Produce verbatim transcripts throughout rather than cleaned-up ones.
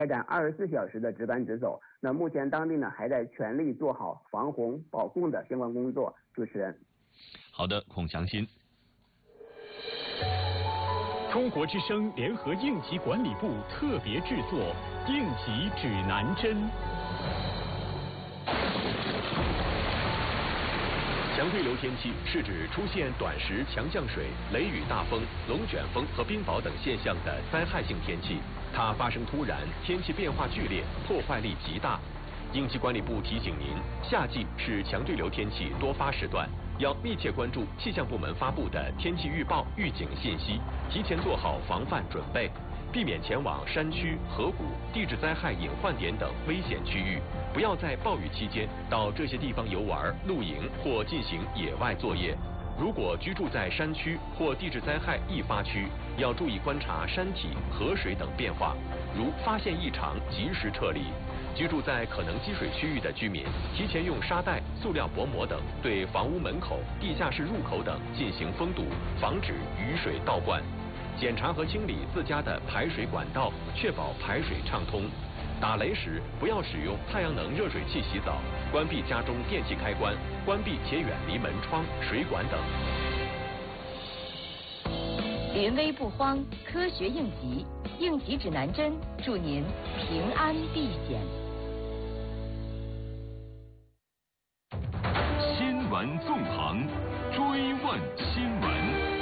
开展二十四小时的值班值守。那目前当地呢还在全力做好防洪保供的相关工作。主持人。 好的，孔祥新。 中国之声联合应急管理部特别制作《应急指南针》。 强对流天气是指出现短时强降水、雷雨大风、龙卷风和冰雹等现象的灾害性天气，它发生突然，天气变化剧烈，破坏力极大。应急管理部提醒您，夏季是强对流天气多发时段，要密切关注气象部门发布的天气预报、预警信息，提前做好防范准备，避免前往山区、河谷、地质灾害隐患点等危险区域，不要在暴雨期间到这些地方游玩、露营或进行野外作业。如果居住在山区或地质灾害易发区，要注意观察山体、河水等变化，如发现异常及时撤离。居住在可能积水区域的居民，提前用沙袋、塑料薄膜等对房屋门口、地下室入口等进行封堵，防止雨水倒灌。检查和清理自家的排水管道，确保排水畅通。打雷时不要使用太阳能热水器洗澡，关闭家中电器开关，关闭且远离门窗、水管等。 临危不慌，科学应急，应急指南针，祝您平安避险。 新闻纵横，追问新闻。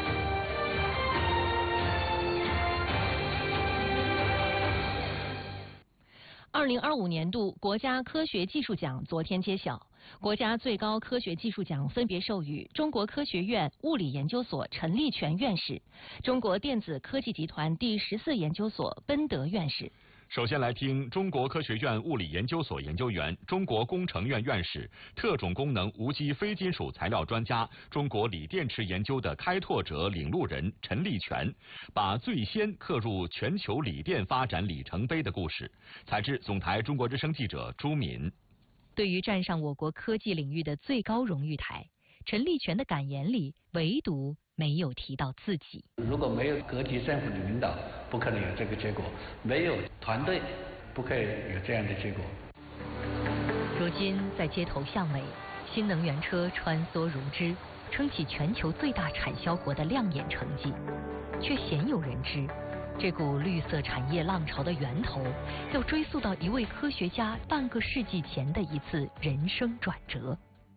二零二五年度国家科学技术奖昨天揭晓，国家最高科学技术奖分别授予中国科学院物理研究所陈立全院士、中国电子科技集团第十四研究所奔德院士。 首先来听中国科学院物理研究所研究员、中国工程院院士、特种功能无机非金属材料专家、中国锂电池研究的开拓者、领路人陈立全，把最先刻入全球锂电发展里程碑的故事。采自总台中国之声记者朱敏。 对于站上我国科技领域的最高荣誉台，陈立全的感言里唯独没有提到自己。 如果没有各级政府的领导，不可能有这个结果；没有团队，不可以有这样的结果。 如今在街头巷尾，新能源车穿梭如织，撑起全球最大产销国的亮眼成绩，却鲜有人知，这股绿色产业浪潮的源头，要追溯到一位科学家半个世纪前的一次人生转折。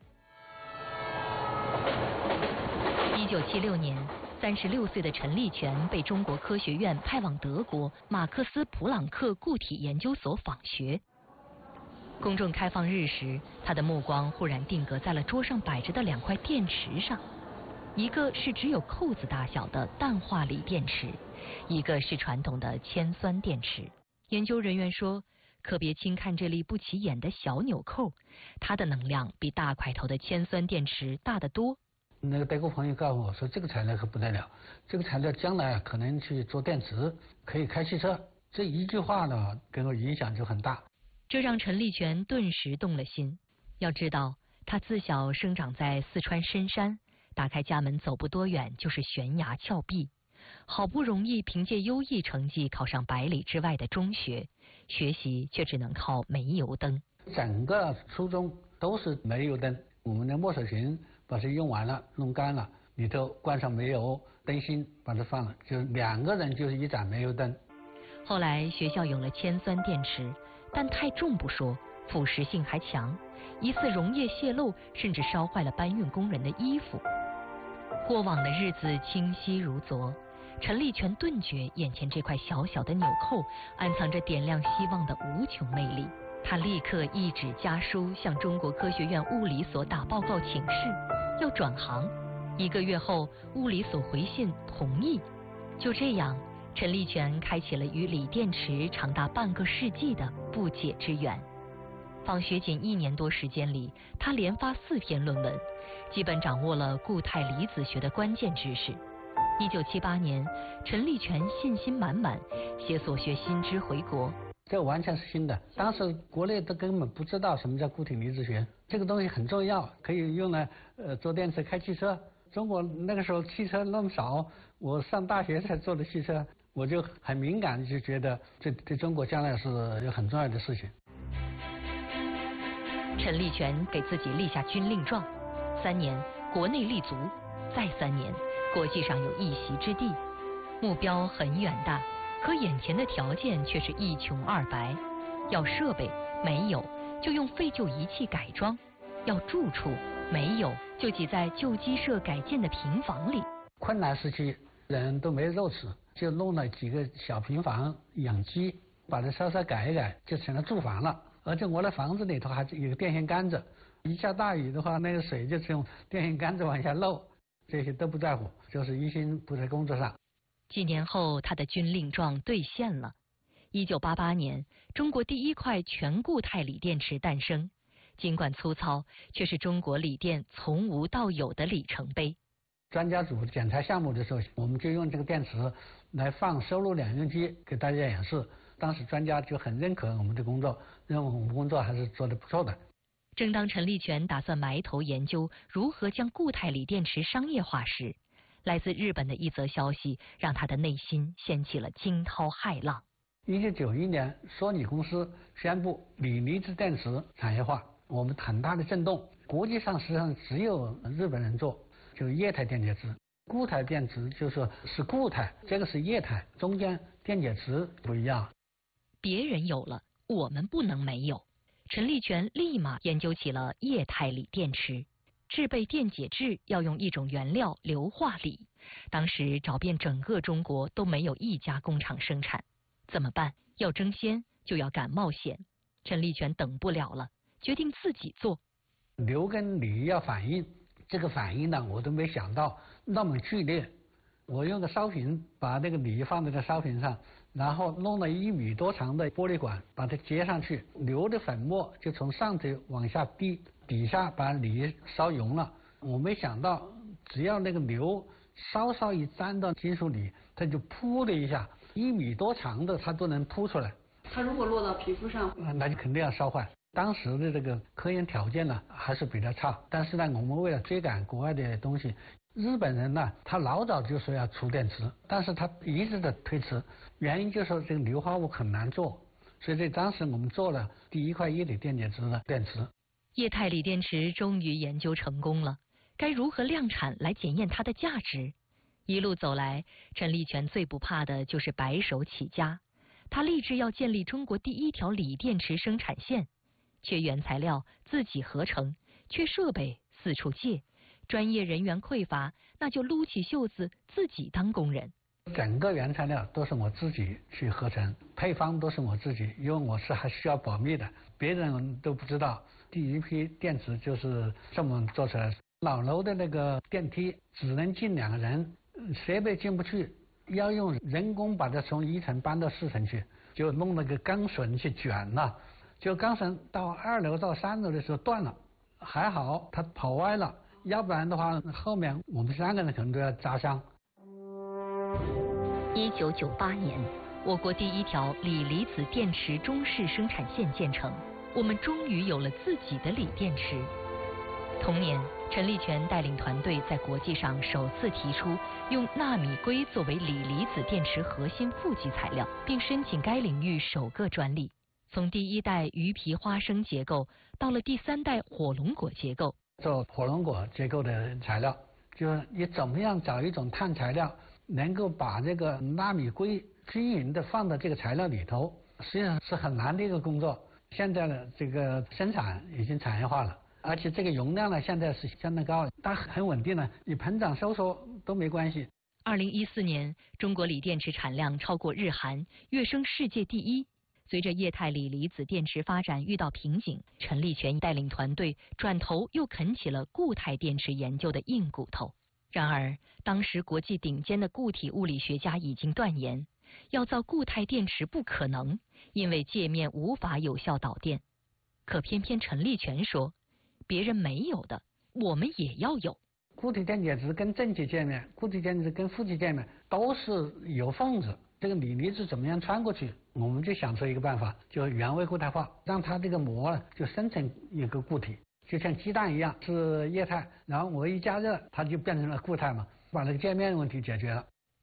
一九七六年，三十六岁的陈立全被中国科学院派往德国马克思普朗克固体研究所访学。公众开放日时，他的目光忽然定格在了桌上摆着的两块电池上，一个是只有扣子大小的氮化锂电池，一个是传统的铅酸电池。研究人员说，可别轻看这粒不起眼的小纽扣，它的能量比大块头的铅酸电池大得多。 那个德国朋友告诉我说，这个材料可不得了，这个材料将来可能去做电池，可以开汽车。这一句话呢，给我影响就很大。 这让陈立全顿时动了心。要知道，他自小生长在四川深山，打开家门走不多远就是悬崖峭壁，好不容易凭借优异成绩考上百里之外的中学，学习却只能靠煤油灯。 整个初中都是煤油灯，我们的墨水瓶把它用完了，弄干了，里头灌上煤油，灯芯把它放了，就两个人就是一盏煤油灯。 后来学校有了铅酸电池，但太重不说，腐蚀性还强，一次溶液泄漏，甚至烧坏了搬运工人的衣服。过往的日子清晰如昨，陈立全顿觉眼前这块小小的纽扣暗藏着点亮希望的无穷魅力。他立刻一纸家书向中国科学院物理所打报告请示，要转行。一个月后，物理所回信同意。就这样，陈立全开启了与锂电池长达半个世纪的不解之缘。放学仅一年多时间里，他连发四篇论文，基本掌握了固态离子学的关键知识。一九七八年，陈立全信心满满，携所学新知回国。 这完全是新的，当时国内都根本不知道什么叫固体离子学，这个东西很重要，可以用来呃做电池开汽车。中国那个时候汽车那么少，我上大学才坐的汽车， 我就很敏感，就觉得这对中国将来是有很重要的事情。 陈立全给自己立下军令状，三年国内立足，再三年国际上有一席之地，目标很远大，可眼前的条件却是一穷二白。要设备没有，就用废旧仪器改装；要住处没有，就挤在旧鸡舍改建的平房里。 困难时期，人都没肉吃，就弄了几个小平房养鸡，把它稍稍改一改，就成了住房了。而且我的房子里头还有个电线杆子，一下大雨的话，那个水就从电线杆子往下漏，这些都不在乎，就是一心不在工作上。 几年后，他的军令状兑现了。一九八八年，中国第一块全固态锂电池诞生，尽管粗糙，却是中国锂电从无到有的里程碑。 专家组检查项目的时候，我们就用这个电池来放收录两用机给大家演示。当时专家就很认可我们的工作，认为我们工作还是做得不错的。 正当陈立全打算埋头研究如何将固态锂电池商业化时，来自日本的一则消息让他的内心掀起了惊涛骇浪。 一九九一年，索尼公司宣布锂离子电池产业化，我们很大的震动。国际上实际上只有日本人做，就是液态电解质。固态电池就是说是固态，这个是液态，中间电解质不一样。 别人有了，我们不能没有。陈立全立马研究起了液态锂电池。制备电解质要用一种原料硫化锂，当时找遍整个中国都没有一家工厂生产。怎么办？要争先就要敢冒险。陈立全等不了了，决定自己做。 硫跟锂要反应，这个反应呢，我都没想到那么剧烈。我用个烧瓶把那个锂放在这烧瓶上，然后弄了一米多长的玻璃管把它接上去，硫的粉末就从上头往下滴，底下把锂烧熔了。我没想到只要那个硫稍稍一沾到金属锂，它就噗的一下，一米多长的它都能扑出来。 它如果落到皮肤上， 那就肯定要烧坏。当时的这个科研条件呢还是比较差，但是呢我们为了追赶国外的东西，日本人呢他老早就说要出电池，但是他一直在推迟，原因就是说这个硫化物很难做，所以在当时我们做了第一块液体电解质的电池。 液态锂电池终于研究成功了，该如何量产来检验它的价值？一路走来，陈立全最不怕的就是白手起家。他立志要建立中国第一条锂电池生产线，缺原材料自己合成，缺设备四处借，专业人员匮乏，那就撸起袖子自己当工人。 整个原材料都是我自己去合成，配方都是我自己，因为我是还需要保密的，别人都不知道。第一批电池就是这么做出来的。老楼的那个电梯只能进两个人，设备进不去，要用人工把它从一层搬到四层去，就弄那个钢绳去卷了，就钢绳到二楼到三楼的时候断了，还好它跑歪了，要不然的话后面我们三个人可能都要砸伤。 一九九八年，我国第一条锂离子电池中式生产线建成，我们终于有了自己的锂电池。同年，陈立全带领团队在国际上首次提出用纳米硅作为锂离子电池核心负极材料，并申请该领域首个专利。从第一代鱼皮花生结构到了第三代火龙果结构， 做火龙果结构的材料，就是你怎么样找一种碳材料，能够把这个纳米硅均匀的放到这个材料里头，实际上是很难的一个工作。现在的这个生产已经产业化了，而且这个容量呢现在是相当高，它很稳定了，你膨胀收缩都没关系。 二零一四年，中国锂电池产量超过日韩，跃升世界第一。随着液态锂离子电池发展遇到瓶颈，陈立全带领团队转头又啃起了固态电池研究的硬骨头。然而，当时国际顶尖的固体物理学家已经断言，要造固态电池不可能，因为界面无法有效导电。可偏偏陈立全说，别人没有的，我们也要有。 固体电解质跟正极界面，固体电解质跟负极界面都是有缝子，这个锂离子怎么样穿过去？我们就想出一个办法，就原位固态化，让它这个膜就生成一个固体，就像鸡蛋一样是液态，然后我一加热，它就变成了固态嘛，把那个界面问题解决了。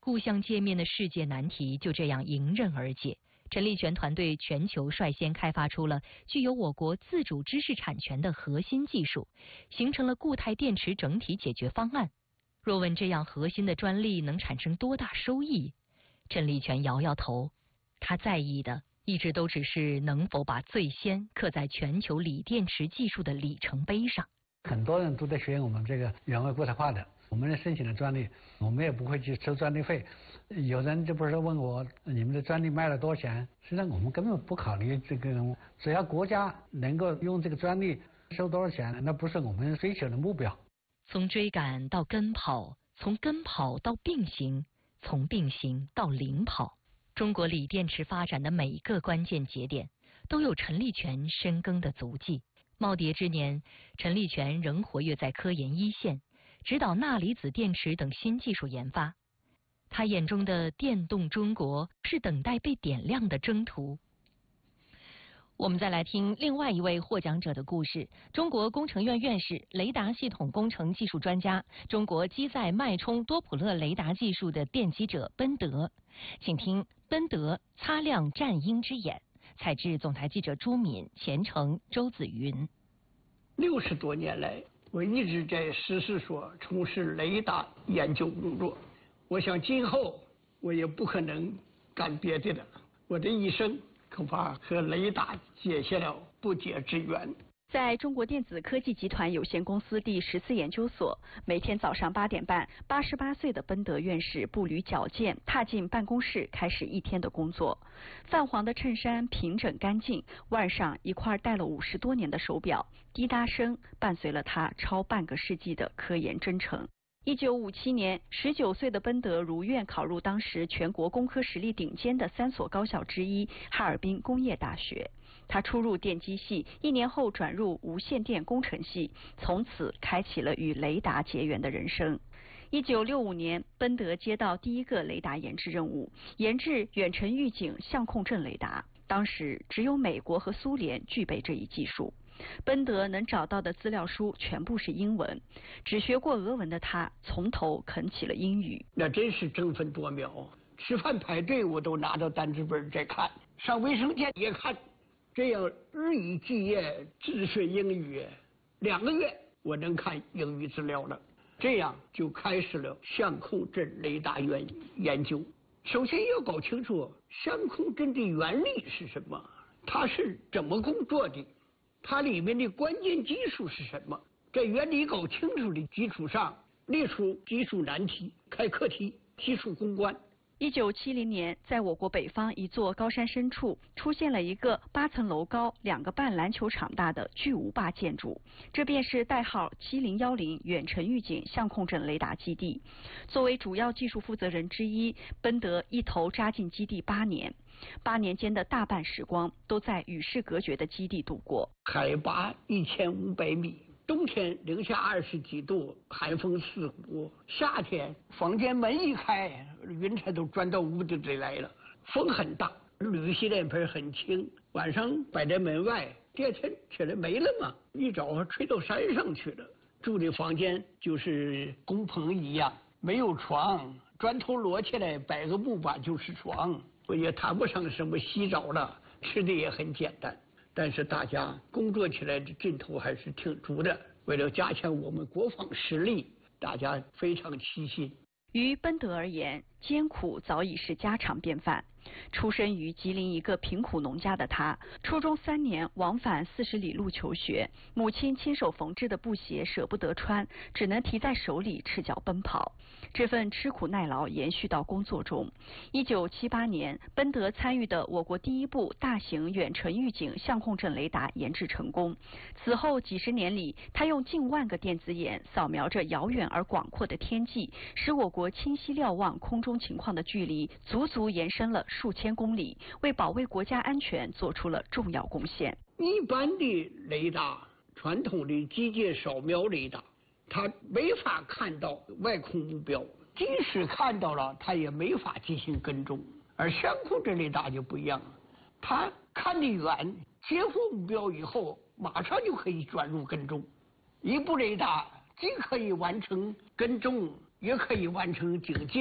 互相界面的世界难题就这样迎刃而解。陈立全团队全球率先开发出了具有我国自主知识产权的核心技术，形成了固态电池整体解决方案。若问这样核心的专利能产生多大收益，陈立全摇摇头，他在意的一直都只是能否把最先刻在全球锂电池技术的里程碑上。 很多人都在学我们这个原位固态化的，我们申请的专利，我们也不会去收专利费。有人就不是问我你们的专利卖了多少钱，实际上我们根本不考虑这个，只要国家能够用这个专利收多少钱，那不是我们追求的目标。 从追赶到跟跑，从跟跑到并行，从并行到领跑，中国锂电池发展的每一个关键节点都有陈立全深耕的足迹。耄耋之年，陈立全仍活跃在科研一线，指导钠离子电池等新技术研发。他眼中的电动中国是等待被点亮的征途。 我们再来听另外一位获奖者的故事，中国工程院院士、雷达系统工程技术专家、中国机载脉冲多普勒雷达技术的奠基者奔德。请听奔德擦亮战鹰之眼。采制总台记者朱敏、钱成、周子云。 六十多年来，我一直在实事所从事雷达研究工作。我想今后我也不可能干别的了，我的一生恐怕和雷达结下了不解之缘。 在中国电子科技集团有限公司第十四研究所，每天早上八点半，八十八岁的奔德院士步履矫健，踏进办公室，开始一天的工作。泛黄的衬衫平整干净，腕上一块戴了五十多年的手表，滴答声伴随了他超半个世纪的科研征程。一九五七年，十九岁的奔德如愿考入当时全国工科实力顶尖的三所高校之一哈尔滨工业大学。他初入电机系，一年后转入无线电工程系，从此开启了与雷达结缘的人生。一九六五年，奔德接到第一个雷达研制任务，研制远程预警相控阵雷达。当时只有美国和苏联具备这一技术。奔德能找到的资料书全部是英文，只学过俄文的他从头啃起了英语。 那真是争分夺秒，吃饭排队我都拿着单词本在看，上卫生间也看，这样日以继夜自学英语，两个月我能看英语资料了。这样就开始了相控阵雷达研研究。首先要搞清楚相控阵的原理是什么，它是怎么工作的，它里面的关键技术是什么。在原理搞清楚的基础上，列出技术难题，开课题，技术攻关。 一九七零年，在我国北方一座高山深处，出现了一个八层楼高、两个半篮球场大的巨无霸建筑，这便是代号七零一零远程预警相控阵雷达基地。作为主要技术负责人之一，奔德一头扎进基地八年，八年间的大半时光都在与世隔绝的基地度过。 海拔一千五百米。冬天零下二十几度，寒风刺骨；夏天房间门一开，云彩都钻到屋子里来了，风很大，铝吸脸盆很轻，晚上摆在门外，第二天起来没了嘛，一早吹到山上去了。住的房间就是工棚一样，没有床，砖头摞起来摆个木板就是床，我也谈不上什么洗澡了，吃的也很简单。但是大家工作起来的劲头还是挺足的，为了加强我们国防实力，大家非常齐心。 于奔德而言，艰苦早已是家常便饭。出身于吉林一个贫苦农家的他，初中三年往返四十里路求学，母亲亲手缝制的布鞋舍不得穿，只能提在手里赤脚奔跑。这份吃苦耐劳延续到工作中。一九七八年，奔德参与的我国第一部大型远程预警相控阵雷达研制成功。此后几十年里，他用近万个电子眼扫描着遥远而广阔的天际，使我国清晰瞭望空中情况的距离足足延伸了数千公里，为保卫国家安全做出了重要贡献。 一般的雷达，传统的机械扫描雷达，它没法看到外空目标，即使看到了，它也没法进行跟踪。而相控阵雷达就不一样了，它看得远，接获目标以后，马上就可以转入跟踪。一部雷达既可以完成跟踪，也可以完成警戒，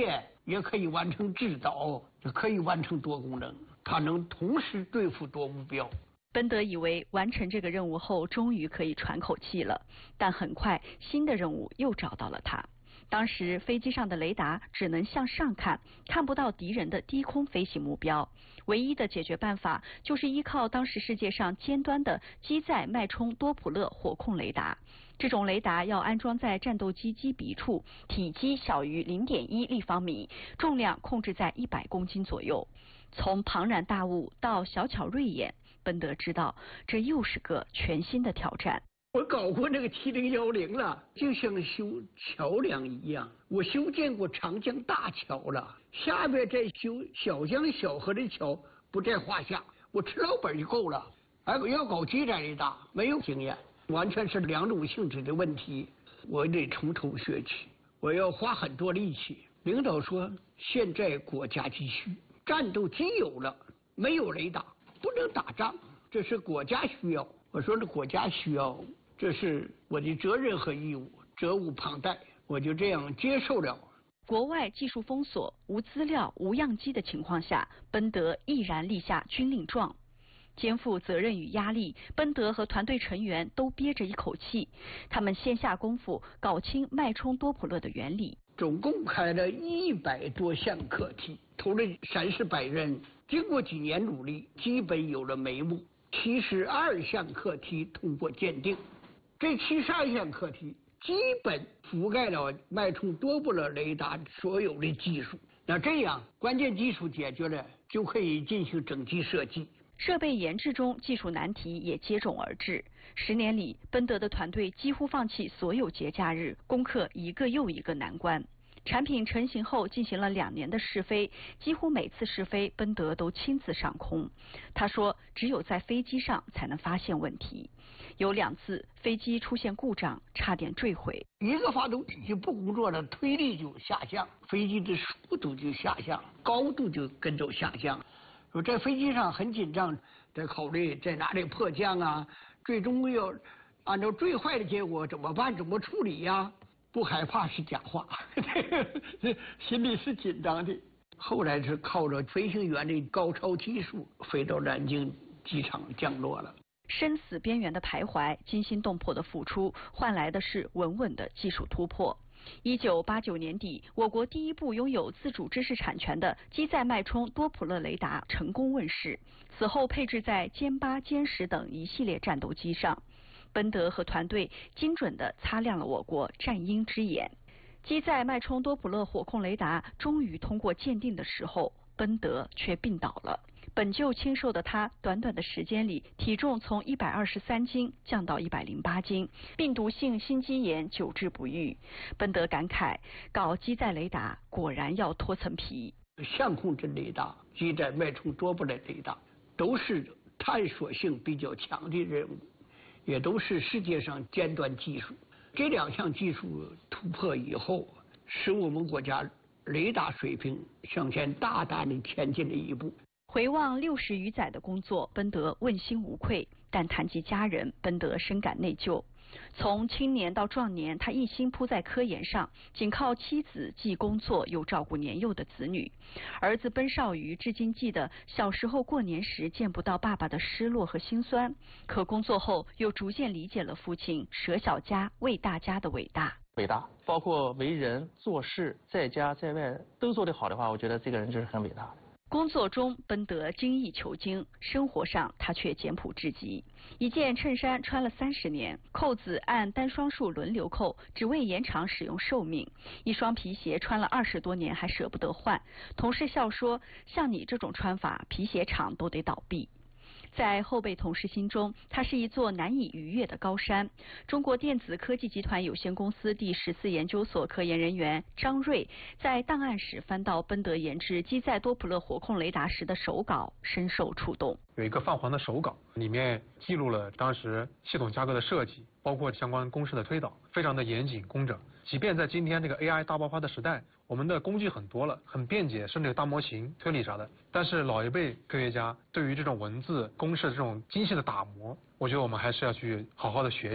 也可以完成制导，也可以完成多功能，它能同时对付多目标。 奔德以为完成这个任务后，终于可以喘口气了，但很快新的任务又找到了他。当时飞机上的雷达只能向上看，看不到敌人的低空飞行目标。唯一的解决办法就是依靠当时世界上尖端的机载脉冲多普勒火控雷达。这种雷达要安装在战斗机机鼻处，体积小于零点一立方米，重量控制在一百公斤左右。从庞然大物到小巧锐眼，奔德知道这又是个全新的挑战。 我搞过那个七零幺零了，就像修桥梁一样。我修建过长江大桥了，下边再修小江小河的桥不在话下。我吃老本就够了，还要搞机载雷达，没有经验，完全是两种性质的问题。我得从头学起，我要花很多力气。领导说，现在国家急需，战斗机有了，没有雷达不能打仗，这是国家需要。我说这国家需要，这是我的责任和义务，责无旁贷，我就这样接受了。 国外技术封锁、无资料、无样机的情况下，奔德毅然立下军令状。肩负责任与压力，奔德和团队成员都憋着一口气。他们先下功夫搞清脉冲多普勒的原理。 总共开了一百多项课题，投了三四百人，经过几年努力，基本有了眉目。七十二项课题通过鉴定，这七十二项课题基本覆盖了脉冲多普勒雷达所有的技术。那这样关键技术解决了，就可以进行整机设计。 设备研制中，技术难题也接踵而至。十年里，奔德的团队几乎放弃所有节假日，攻克一个又一个难关。产品成型后，进行了两年的试飞，几乎每次试飞，奔德都亲自上空。他说，只有在飞机上才能发现问题。有两次飞机出现故障，差点坠毁。 一个发动机就不工作了，推力就下降，飞机的速度就下降，高度就跟着下降。说在飞机上很紧张，在考虑在哪里迫降啊，最终要按照最坏的结果怎么办，怎么处理呀、啊？不害怕是假话，心里是紧张的。后来是靠着飞行员的高超技术，飞到南京机场降落了。 生死边缘的徘徊，惊心动魄的付出，换来的是稳稳的技术突破。一九八九年底，我国第一部拥有自主知识产权的机载脉冲多普勒雷达成功问世，此后配置在歼八、歼十等一系列战斗机上。奔德和团队精准地擦亮了我国战鹰之眼。机载脉冲多普勒火控雷达终于通过鉴定的时候，奔德却病倒了。本就清瘦的他，短短的时间里，体重从一百二十三斤降到一百零八斤，病毒性心肌炎久治不愈。奔德感慨，搞机载雷达果然要脱层皮。 相控阵雷达、机载脉冲多普勒雷达都是探索性比较强的任务，也都是世界上尖端技术。这两项技术突破以后，使我们国家雷达水平向前大大的前进了一步。 回望六十余载的工作，奔德问心无愧，但谈及家人，奔德深感内疚。从青年到壮年，他一心扑在科研上，仅靠妻子既工作又照顾年幼的子女。儿子奔少瑜至今记得小时候过年时见不到爸爸的失落和心酸，可工作后又逐渐理解了父亲舍小家为大家的伟大。 伟大，包括为人做事，在家在外都做得好的话，我觉得这个人就是很伟大的。 工作中，奔德精益求精；生活上，他却简朴至极。一件衬衫穿了三十年，扣子按单双数轮流扣，只为延长使用寿命；一双皮鞋穿了二十多年，还舍不得换。同事笑说：“像你这种穿法，皮鞋厂都得倒闭。”在后辈同事心中，它是一座难以逾越的高山。中国电子科技集团有限公司第十四研究所科研人员张瑞在档案室翻到奔德研制机载多普勒火控雷达时的手稿，深受触动。 有一个泛黄的手稿，里面记录了当时系统架构的设计，包括相关公式的推导，非常的严谨工整。即便在今天这个 A I 大爆发的时代，我们的工具很多了，很便捷，甚至有大模型、推理啥的。但是老一辈科学家对于这种文字公式这种精细的打磨，我觉得我们还是要去好好的学习。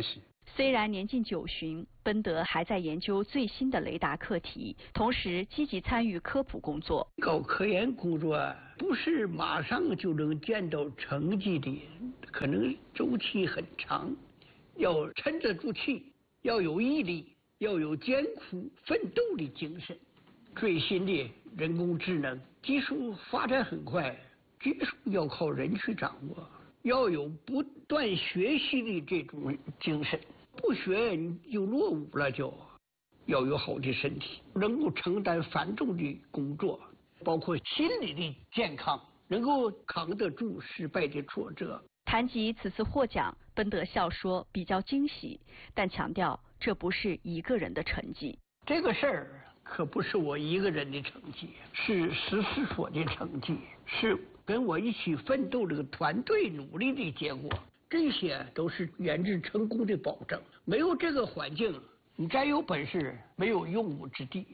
虽然年近九旬，奔德还在研究最新的雷达课题，同时积极参与科普工作。 搞科研工作不是马上就能见到成绩的，可能周期很长，要沉得住气，要有毅力，要有艰苦奋斗的精神。最新的人工智能技术发展很快，技术要靠人去掌握，要有不断学习的这种精神。不学你就落伍了，就要有好的身体，能够承担繁重的工作，包括心理的健康，能够扛得住失败的挫折。 谈及此次获奖，奔德笑说比较惊喜，但强调这不是一个人的成绩。 这个事儿可不是我一个人的成绩，是十四所的成绩，是跟我一起奋斗这个团队努力的结果。这些都是研制成功的保证。没有这个环境，你再有本事，没有用武之地。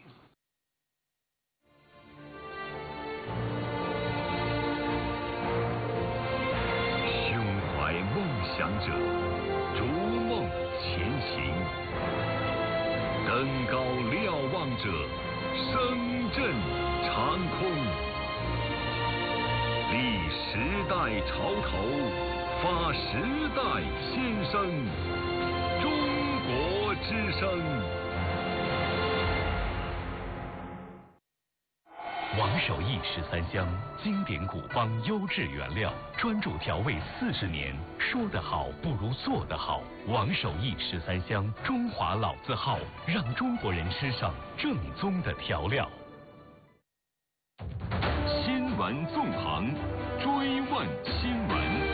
胸怀梦想者，逐梦前行；登高瞭望者，声震长空。立时代潮头，发时代先声，中国之声。 王守义十三香，经典古方优质原料，专注调味四十年。说得好不如做得好。王守义十三香，中华老字号，让中国人吃上正宗的调料。 新闻纵横，追问新闻。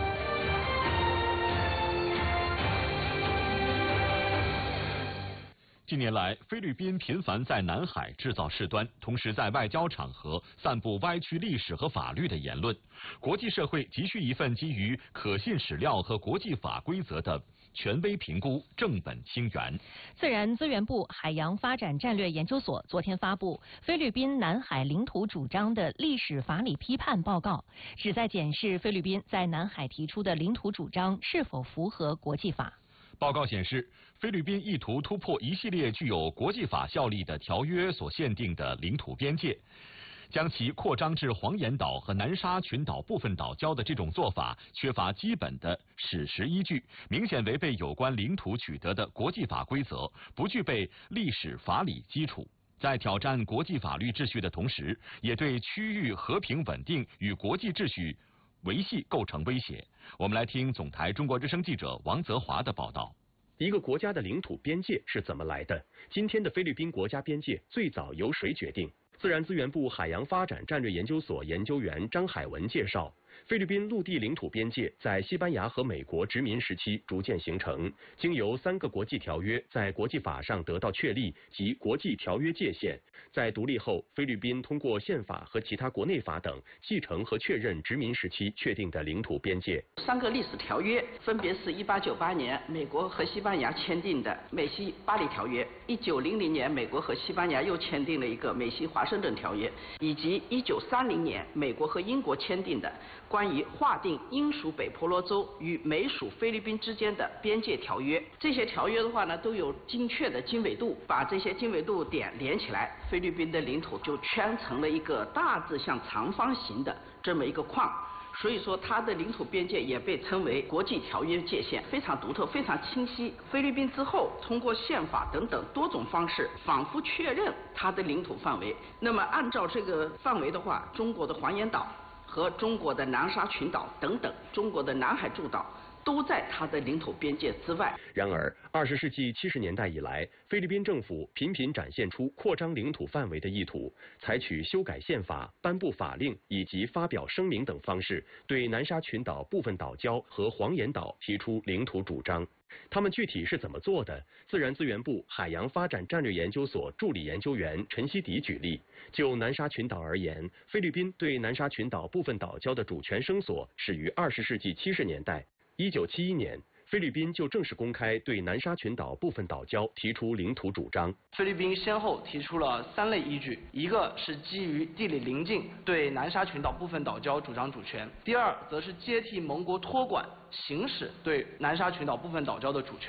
近年来，菲律宾频繁在南海制造事端，同时在外交场合散布歪曲历史和法律的言论。国际社会急需一份基于可信史料和国际法规则的权威评估，正本清源。 自然资源部海洋发展战略研究所昨天发布菲律宾南海领土主张的历史法理批判报告，旨在检视菲律宾在南海提出的领土主张是否符合国际法。 报告显示，菲律宾意图突破一系列具有国际法效力的条约所限定的领土边界，将其扩张至黄岩岛和南沙群岛部分岛礁的这种做法缺乏基本的史实依据，明显违背有关领土取得的国际法规则，不具备历史法理基础。在挑战国际法律秩序的同时，也对区域和平稳定与国际秩序维系构成威胁。我们来听总台中国之声记者王泽华的报道。 一个国家的领土边界是怎么来的？今天的菲律宾国家边界最早由谁决定？自然资源部海洋发展战略研究所研究员张海文介绍，菲律宾陆地领土边界在西班牙和美国殖民时期逐渐形成，经由三个国际条约在国际法上得到确立及国际条约界限。在独立后，菲律宾通过宪法和其他国内法等继承和确认殖民时期确定的领土边界。 三个历史条约分别是一八九八年美国和西班牙签订的美西巴黎条约，一九零零年美国和西班牙又签订了一个美西华盛顿条约，以及一九三零年美国和英国签订的关于划定英属北婆罗洲与美属菲律宾之间的边界条约。这些条约的话呢，都有精确的经纬度，把这些经纬度点连起来，菲律宾的领土就圈成了一个大致像长方形的这么一个框。所以说它的领土边界也被称为国际条约界限，非常独特，非常清晰。菲律宾之后通过宪法等等多种方式仿佛确认它的领土范围。那么按照这个范围的话，中国的黄岩岛和中国的南沙群岛等等中国的南海诸岛都在它的领土边界之外。 然而，二十世纪七十年代以来，菲律宾政府频频展现出扩张领土范围的意图，采取修改宪法、颁布法令以及发表声明等方式，对南沙群岛部分岛礁和黄岩岛提出领土主张。他们具体是怎么做的？自然资源部海洋发展战略研究所助理研究员陈希迪举例，就南沙群岛而言，菲律宾对南沙群岛部分岛礁的主权声索始于二十世纪七十年代。一九七一年，菲律宾就正式公开对南沙群岛部分岛礁提出领土主张。 菲律宾先后提出了三类依据，一个是基于地理邻近对南沙群岛部分岛礁主张主权，第二则是接替盟国托管行使对南沙群岛部分岛礁的主权，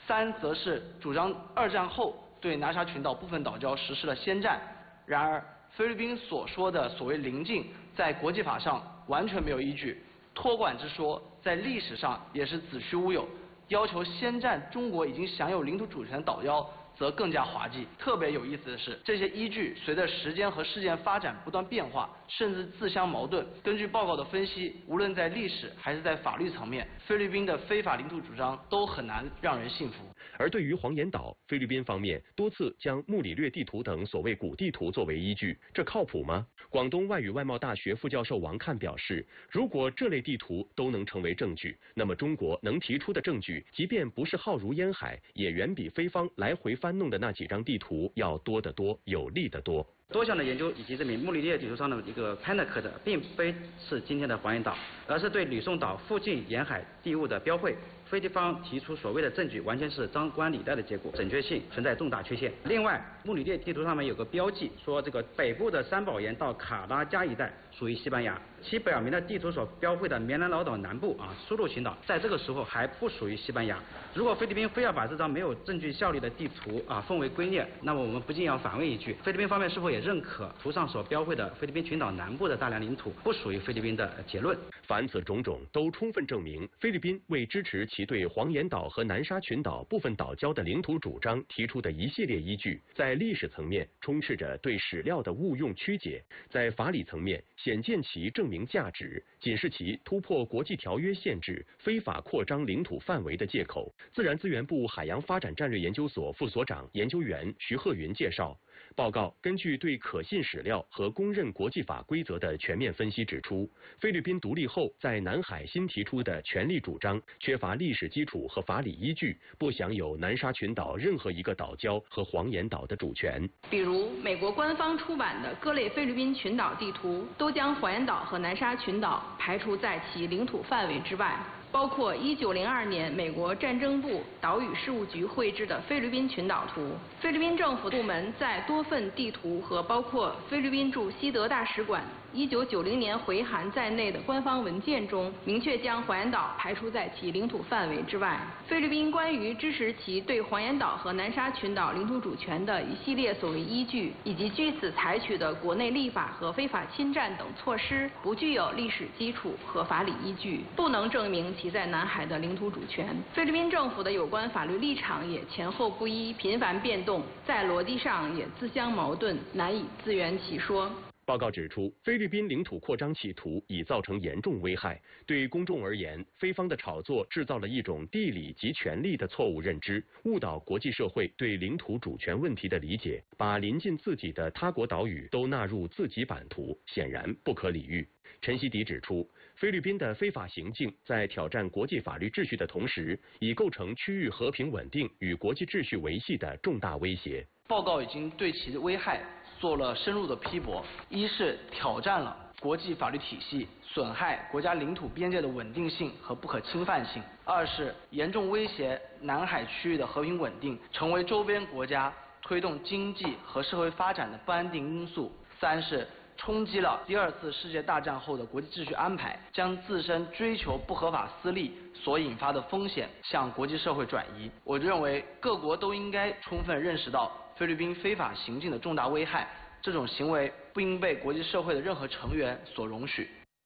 三则是主张二战后对南沙群岛部分岛礁实施了先占。然而，菲律宾所说的所谓邻近，在国际法上完全没有依据，托管之说在历史上也是子虚乌有，要求先占中国已经享有领土主权的岛礁则更加滑稽。特别有意思的是，这些依据随着时间和事件发展不断变化，甚至自相矛盾。根据报告的分析，无论在历史还是在法律层面，菲律宾的非法领土主张都很难让人信服。 而对于黄岩岛，菲律宾方面多次将穆里略地图等所谓古地图作为依据，这靠谱吗？广东外语外贸大学副教授王看表示，如果这类地图都能成为证据，那么中国能提出的证据，即便不是浩如烟海，也远比菲方来回翻弄的那几张地图要多得多，有利得多。 多项的研究以及证明，穆里略地图上的一个 Pennac 的并非是今天的黄岩岛，而是对吕宋岛附近沿海地物的标绘。菲方提出所谓的证据，完全是张冠李戴的结果，准确性存在重大缺陷。另外，穆里略地图上面有个标记，说这个北部的三宝岩到卡拉加一带属于西班牙，其表明的地图所标绘的棉兰老岛南部啊苏禄群岛，在这个时候还不属于西班牙。如果菲律宾非要把这张没有证据效力的地图啊奉为圭臬，那么我们不禁要反问一句：菲律宾方面是否也认可图上所标绘的菲律宾群岛南部的大量领土不属于菲律宾的结论？ 凡此种种都充分证明，菲律宾为支持其对黄岩岛和南沙群岛部分岛礁的领土主张提出的一系列依据，在历史层面充斥着对史料的误用曲解，在法理层面显见其证明价值，仅是其突破国际条约限制、非法扩张领土范围的借口。自然资源部海洋发展战略研究所副所长研究员徐鹤云介绍，报告根据对可信史料和公认国际法规则的全面分析指出，菲律宾独立后在南海新提出的权利主张缺乏历史基础和法理依据，不享有南沙群岛任何一个岛礁和黄岩岛的主权。 比如，美国官方出版的各类菲律宾群岛地图都将黄岩岛和南沙群岛排除在其领土范围之外。包括一九零二年美国战争部岛屿事务局绘制的菲律宾群岛图。菲律宾政府部门在多份地图和包括菲律宾驻西德大使馆一九九零年回函在内的官方文件中，明确将黄岩岛排除在其领土范围之外。菲律宾关于支持其对黄岩岛和南沙群岛领土主权的一系列所谓依据，以及据此采取的国内立法和非法侵占等措施，不具有历史基础和法理依据，不能证明其在南海的领土主权。菲律宾政府的有关法律立场也前后不一，频繁变动，在逻辑上也自相矛盾，难以自圆其说。 报告指出，菲律宾领土扩张企图已造成严重危害。对公众而言，菲方的炒作制造了一种地理及权力的错误认知，误导国际社会对领土主权问题的理解，把临近自己的他国岛屿都纳入自己版图，显然不可理喻。陈希迪指出，菲律宾的非法行径在挑战国际法律秩序的同时，已构成区域和平稳定与国际秩序维系的重大威胁。 报告已经对其的危害做了深入的批驳，一是挑战了国际法律体系，损害国家领土边界的稳定性和不可侵犯性；二是严重威胁南海区域的和平稳定，成为周边国家推动经济和社会发展的不安定因素；三是冲击了第二次世界大战后的国际秩序安排，将自身追求不合法私利所引发的风险向国际社会转移。我认为各国都应该充分认识到菲律宾非法行径的重大危害，这种行为不应被国际社会的任何成员所容许。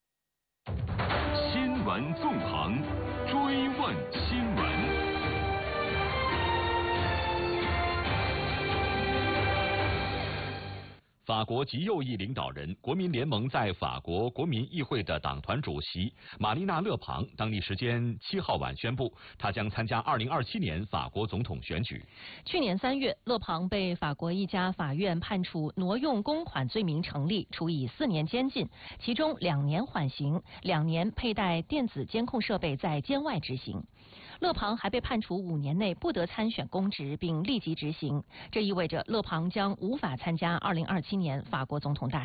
新闻纵横，追问新闻。 法国极右翼领导人、国民联盟在法国国民议会的党团主席玛丽娜·勒庞，当地时间七号晚宣布，他将参加二零二七年法国总统选举。 去年三月，勒庞被法国一家法院判处挪用公款罪名成立，处以四年监禁，其中两年缓刑，两年佩戴电子监控设备在监外执行。勒庞还被判处五年内不得参选公职，并立即执行。这意味着勒庞将无法参加二零二七年法国总统大选。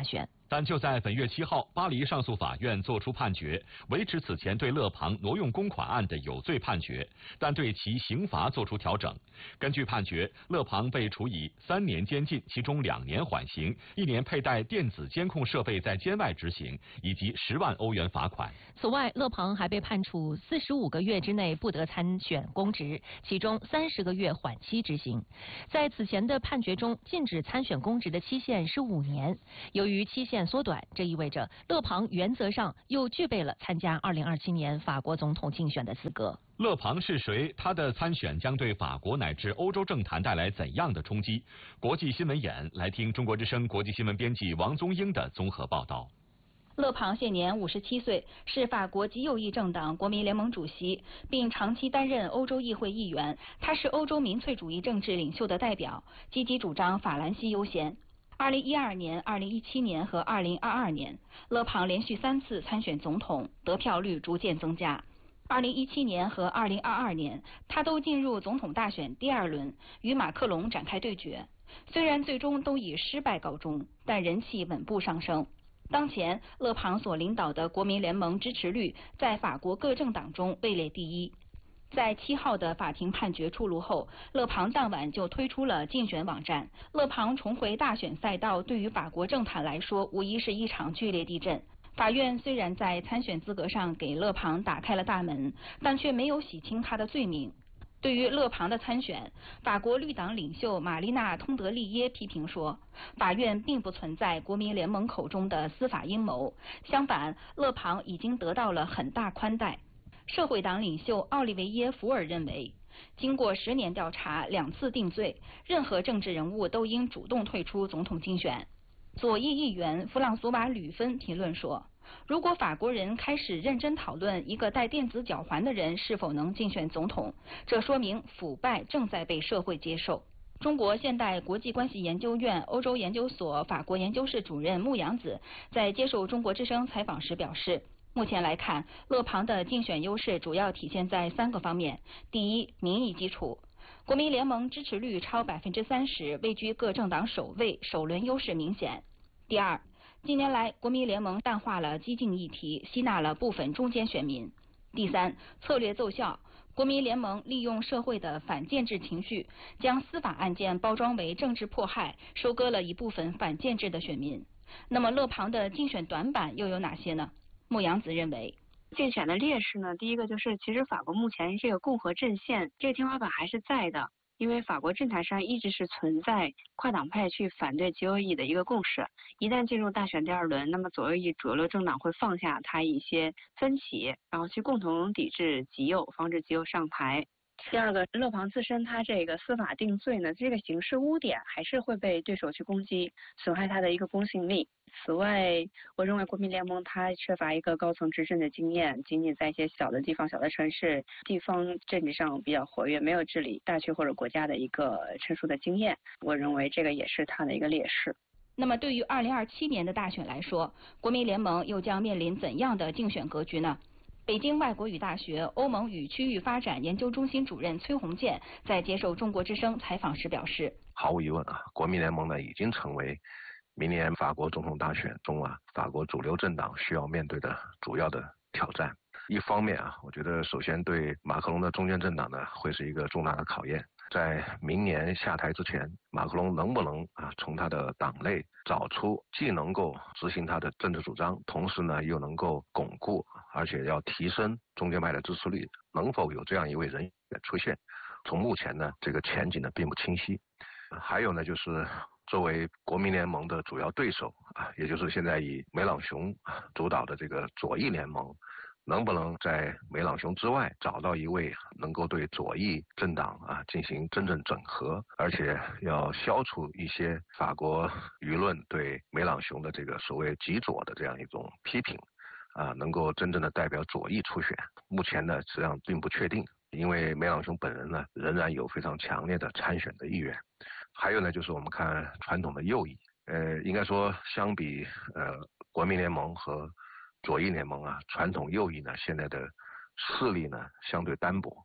但就在本月七号，巴黎上诉法院作出判决，维持此前对勒庞挪用公款案的有罪判决，但对其刑罚作出调整。根据判决，勒庞被处以三年监禁，其中两年缓刑，一年佩戴电子监控设备在监外执行，以及十万欧元罚款。 此外，勒庞还被判处四十五个月之内不得参选公职，其中三十个月缓期执行。在此前的判决中，禁止参选公职的期限是五年。由于期限缩短，这意味着勒庞原则上又具备了参加二零二七年法国总统竞选的资格。 勒庞是谁？他的参选将对法国乃至欧洲政坛带来怎样的冲击？国际新闻眼来听中国之声国际新闻编辑王宗英的综合报道。 勒庞现年五十七岁，是法国极右翼政党国民联盟主席，并长期担任欧洲议会议员。他是欧洲民粹主义政治领袖的代表，积极主张法兰西优先。二零一二年、二零一七年和二零二二年，勒庞连续三次参选总统，得票率逐渐增加。二零一七年和二零二二年，他都进入总统大选第二轮，与马克龙展开对决。虽然最终都以失败告终，但人气稳步上升。当前，勒庞所领导的国民联盟支持率在法国各政党中位列第一。在七号的法庭判决出炉后，勒庞当晚就推出了竞选网站。勒庞重回大选赛道，对于法国政坛来说，无疑是一场剧烈地震。法院虽然在参选资格上给勒庞打开了大门，但却没有洗清他的罪名。对于勒庞的参选，法国绿党领袖玛丽娜·通德利耶批评说，法院并不存在国民联盟口中的司法阴谋，相反，勒庞已经得到了很大宽待。社会党领袖奥利维耶·福尔认为，经过十年调查，两次定罪，任何政治人物都应主动退出总统竞选。左翼议员弗朗索瓦·吕芬评论说，如果法国人开始认真讨论一个戴电子脚环的人是否能竞选总统，这说明腐败正在被社会接受。中国现代国际关系研究院欧洲研究所法国研究室主任穆阳子在接受中国之声采访时表示，目前来看，勒庞的竞选优势主要体现在三个方面。第一，民意基础。国民联盟支持率超百分之三十，位居各政党首位，首轮优势明显。第二，近年来国民联盟淡化了激进议题，吸纳了部分中间选民。第三，策略奏效。国民联盟利用社会的反建制情绪，将司法案件包装为政治迫害，收割了一部分反建制的选民。那么勒庞的竞选短板又有哪些呢？穆阳子认为， 竞选的劣势呢，第一个就是其实法国目前这个共和阵线这个天花板还是在的，因为法国政坛上一直是存在跨党派去反对极右翼的一个共识。一旦进入大选第二轮，那么左右翼主流政党会放下它一些分歧，然后去共同抵制极右，防止极右上台。第二个，勒庞自身他这个司法定罪呢，这个刑事污点还是会被对手去攻击，损害他的一个公信力。此外，我认为国民联盟它缺乏一个高层执政的经验，仅仅在一些小的地方、小的城市，地方政治上比较活跃，没有治理大区或者国家的一个成熟的经验。我认为这个也是它的一个劣势。 那么对于二零二七年的大选来说，国民联盟又将面临怎样的竞选格局呢？北京外国语大学欧盟与区域发展研究中心主任崔洪建在接受中国之声采访时表示， 毫无疑问啊，国民联盟呢已经成为明年法国总统大选中啊法国主流政党需要面对的主要的挑战。一方面啊，我觉得首先对马克龙的中间政党呢会是一个重大的考验。在明年下台之前，马克龙能不能啊从他的党内找出既能够执行他的政治主张，同时呢又能够巩固而且要提升中间派的支持率，能否有这样一位人选出现？从目前呢这个前景呢并不清晰。还有呢就是作为国民联盟的主要对手啊，也就是现在以梅朗雄主导的这个左翼联盟，能不能在梅朗雄之外找到一位能够对左翼政党啊进行真正整合，而且要消除一些法国舆论对梅朗雄的这个所谓极左的这样一种批评啊，能够真正的代表左翼出选。目前呢实际上并不确定，因为梅朗雄本人呢仍然有非常强烈的参选的意愿。还有呢就是我们看传统的右翼，呃应该说相比呃国民联盟和左翼联盟啊，传统右翼呢现在的势力呢相对单薄，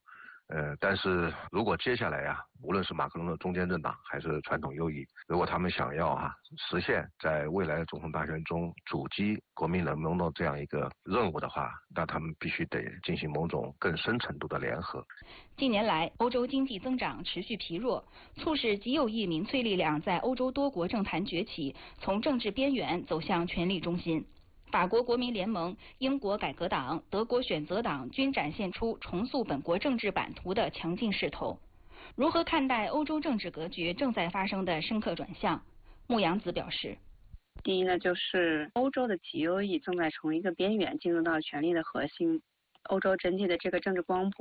呃，但是如果接下来啊，无论是马克龙的中间政党还是传统右翼，如果他们想要哈、啊、实现在未来的总统大选中阻击国民联盟的这样一个任务的话，那他们必须得进行某种更深程度的联合。 近年来，欧洲经济增长持续疲弱，促使极右翼民粹力量在欧洲多国政坛崛起，从政治边缘走向权力中心。法国国民联盟、英国改革党、德国选择党均展现出重塑本国政治版图的强劲势头。如何看待欧洲政治格局正在发生的深刻转向？牧阳子表示， 第一呢，就是欧洲的极右翼正在从一个边缘进入到权力的核心，欧洲整体的这个政治光谱